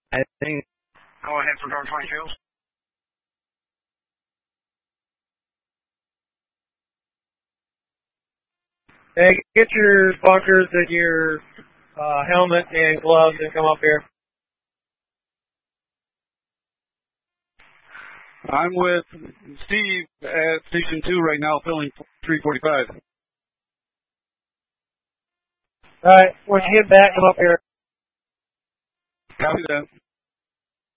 I think. Go ahead for door 22. Hey, get your bunkers and your helmet and gloves and come up here. I'm with Steve at Station 2 right now, filling 345. All right, when you get back, come up here. Copy that.